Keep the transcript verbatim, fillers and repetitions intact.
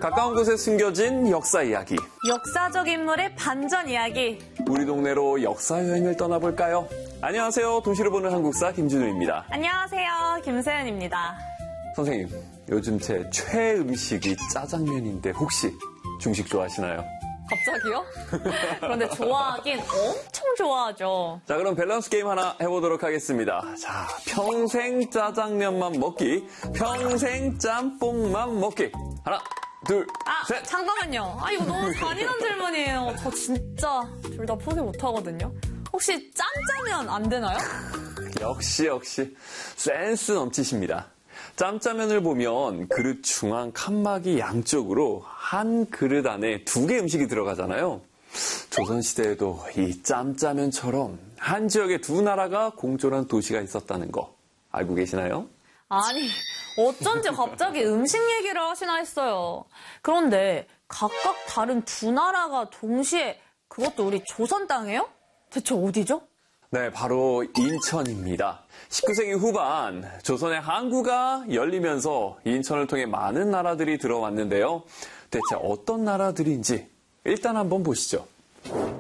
가까운 곳에 숨겨진 역사 이야기. 역사적 인물의 반전 이야기. 우리 동네로 역사 여행을 떠나볼까요? 안녕하세요. 도시를 보는 한국사 김준우입니다. 안녕하세요. 김세연입니다. 선생님, 요즘 제 최애 음식이 짜장면인데 혹시 중식 좋아하시나요? 갑자기요? 그런데 좋아하긴 엄청 좋아하죠. 자, 그럼 밸런스 게임 하나 해보도록 하겠습니다. 자, 평생 짜장면만 먹기, 평생 짬뽕만 먹기. 하나, 둘, 아, 셋. 잠깐만요. 아, 이거 너무 잔인한 질문이에요. 저 진짜 둘 다 포기 못하거든요. 혹시 짬짜면 안 되나요? 역시 역시 센스 넘치십니다. 짬짜면을 보면 그릇 중앙 칸막이 양쪽으로 한 그릇 안에 두 개 음식이 들어가잖아요. 조선시대에도 이 짬짜면처럼 한 지역에 두 나라가 공존한 도시가 있었다는 거 알고 계시나요? 아니, 어쩐지 갑자기 음식 얘기를 하시나 했어요. 그런데 각각 다른 두 나라가 동시에 그것도 우리 조선 땅이에요? 대체 어디죠? 네, 바로 인천입니다. 십구 세기 후반 조선의 항구가 열리면서 인천을 통해 많은 나라들이 들어왔는데요. 대체 어떤 나라들인지 일단 한번 보시죠.